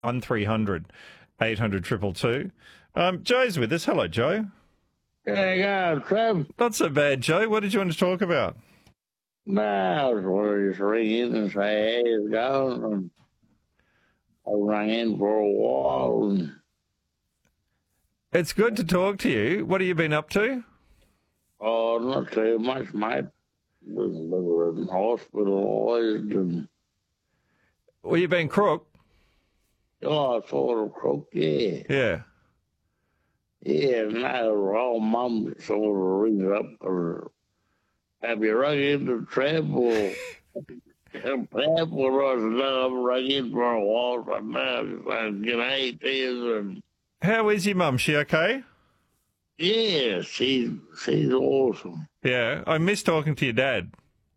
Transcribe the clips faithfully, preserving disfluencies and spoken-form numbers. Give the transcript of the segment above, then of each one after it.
one three hundred eight hundred two two two. Um, Joe's with us. Hello, Joe. There you go, Trev. Not so bad, Joe. What did you want to talk about? No, I was wanting to just ring in and say, hey, it's going. And I rang in for a while. And It's good to talk to you. What have you been up to? oh, not too much, mate. Was living in hospitalised and Well, you've been crook. oh, I sort of crook, yeah. Yeah. Yeah, now her old mum sort of rings up or have you rung into Trev or Trev or I said, no, I've rung in for a while, but now just saying, g'day to you and How is your mum? She okay? yeah, she's she's awesome. Yeah. I miss talking to your dad.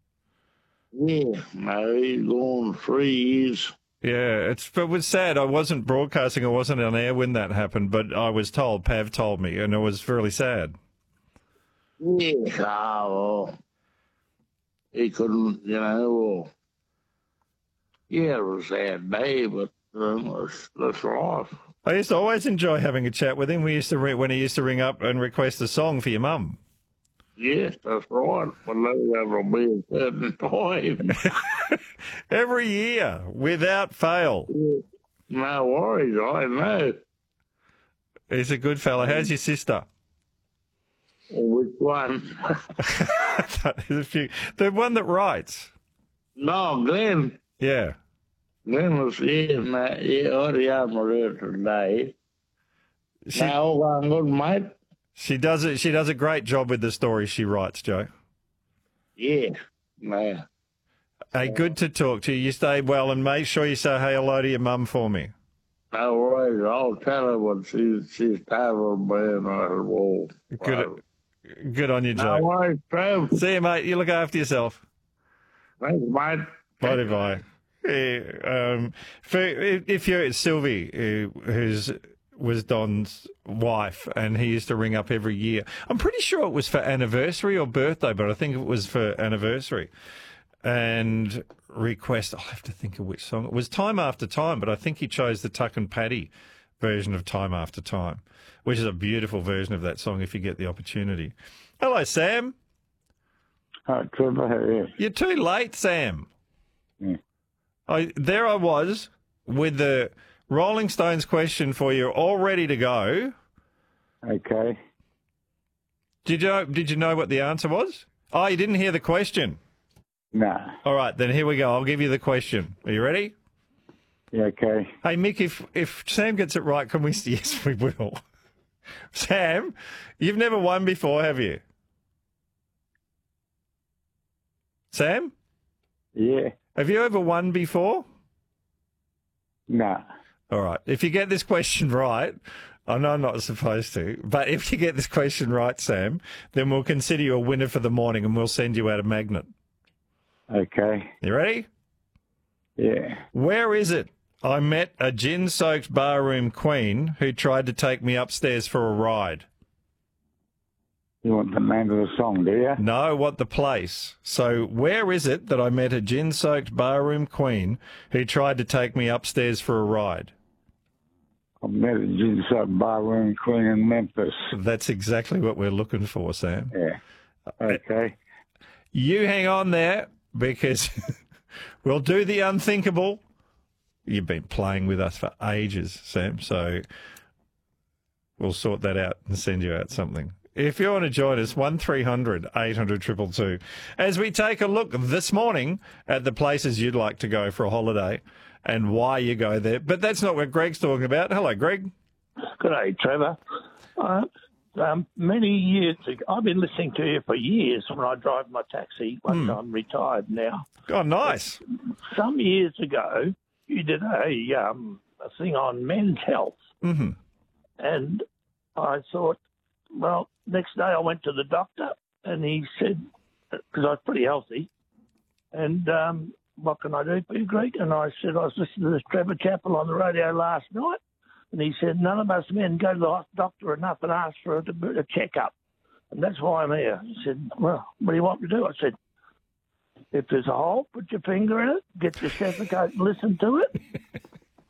Yeah, no, he's gone three years. Yeah, it's it was sad. I wasn't broadcasting. I wasn't on air when that happened, but I was told. Pav told me, and it was really sad. Yeah, oh, well, he couldn't, you know. Well, yeah, it was a sad day, but um, that's, that's life. I used to always enjoy having a chat with him. We used to ring, when he used to ring up and request a song for your mum. Yes, that's right. But that'll be a certain time. Every year, without fail. No worries, I know. He's a good fella. How's your sister? Which one? There's a few. The one that writes. No, Glenn. Yeah. Glenn was here, mate. Yeah, already had my her today. She, Now, all going good, mate? she does it. She does a great job with the stories she writes, Joe. Yeah, man. Hey, good to talk to you. You stay well, and make sure you say hey hello to your mum for me. No worries. I'll tell her what she's, she's tired of being on her wall. Good, good on you, No Joe. worries, Trev. See you, mate. You look after yourself. Thanks, mate. Bye bye. Yeah, um, for, if you're Sylvie, who who's was Don's wife, and he used to ring up every year. I'm pretty sure it was for anniversary or birthday, but I think it was for anniversary. And request, I'll have to think of which song. It was Time After Time, but I think he chose the Tuck and Paddy version of Time After Time, which is a beautiful version of that song if you get the opportunity. Hello, Sam. Hi, Trevor. How are you? You're too late, Sam. Yeah. I, there I was with the Rolling Stones question for you, all ready to go. Okay. Did you know, did you know what the answer was? Oh, you didn't hear the question. Nah. All right, then here we go. I'll give you the question. Are you ready? Yeah, okay. Hey, Mick, if, if Sam gets it right, can we... Yes, we will. Sam, you've never won before, have you? Sam? Yeah. Have you ever won before? Nah. All right. If you get this question right, I know I'm not supposed to, but if you get this question right, Sam, then we'll consider you a winner for the morning and we'll send you out a magnet. Okay. You ready? Yeah. Where is it I met a gin-soaked barroom queen who tried to take me upstairs for a ride? You want the name of the song, do you? No, what the place. So where is it that I met a gin-soaked barroom queen who tried to take me upstairs for a ride? I met a gin-soaked barroom queen in Memphis. That's exactly what we're looking for, Sam. Yeah. Okay. You hang on there because we'll do the unthinkable. You've been playing with us for ages, Sam, so we'll sort that out and send you out something. If you want to join us, one three hundred eight hundred two two two. As we take a look this morning at the places you'd like to go for a holiday and why you go there. But that's not what Greg's talking about. Hello, Greg. Good day, Trevor. Uh, um, many years ago, I've been listening to you for years when I drive my taxi. Once Hmm. I'm retired now. Oh, nice. Some years ago, you did a, um, a thing on men's health. Mm-hmm. And I thought, well, next day I went to the doctor and he said, because I was pretty healthy, and um, what can I do for you, Greg? And I said, I was listening to this Trevor Chappell on the radio last night, and he said, none of us men go to the doctor enough and ask for a, a checkup. And that's why I'm here. He said, well, what do you want me to do? I said, if there's a hole, put your finger in it, get your stethoscope and listen to it.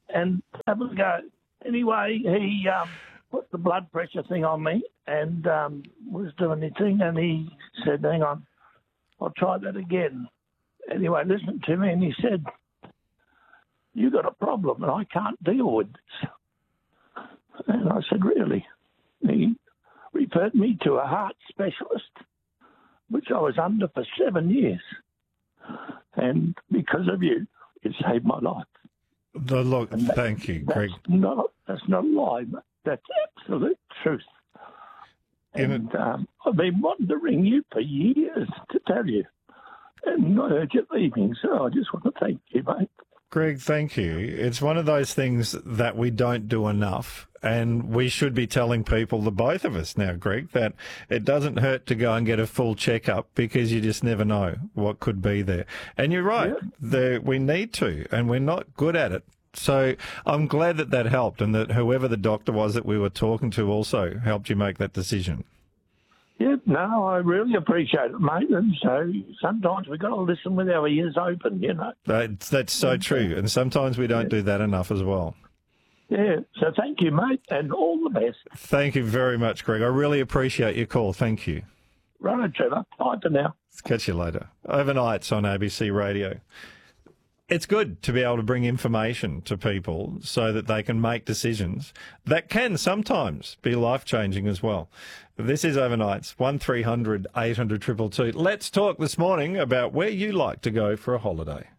and have a go. Anyway, he um, put the blood pressure thing on me and um, was doing his thing, and he said, hang on, I'll try that again. Anyway, listened to me, and he said, you got a problem, and I can't deal with this. And I said, really? He referred me to a heart specialist, which I was under for seven years. And because of you, it saved my life. The look, that, thank you, that's Greg. Not, that's not a lie, but that's absolute truth. In And um, I've been wanting to ring you for years to tell you. And I heard you leaving, so I just want to thank you, mate. Greg, thank you. It's one of those things that we don't do enough, and we should be telling people, the both of us now, Greg, that it doesn't hurt to go and get a full checkup because you just never know what could be there. And you're right, Yeah. the, we need to, and we're not good at it. So I'm glad that that helped, and that whoever the doctor was that we were talking to also helped you make that decision. Yeah, no, I really appreciate it, mate. And so sometimes we've got to listen with our ears open, you know. That's, that's so true, and sometimes we don't do that enough as well. Yeah, so thank you, mate, and all the best. Thank you very much, Greg. I really appreciate your call. Thank you. Right, Trevor. Bye for now. Catch you later. Overnights on A B C Radio. It's good to be able to bring information to people so that they can make decisions that can sometimes be life-changing as well. This is Overnights, one three hundred eight hundred two two two. Let's talk this morning about where you like to go for a holiday.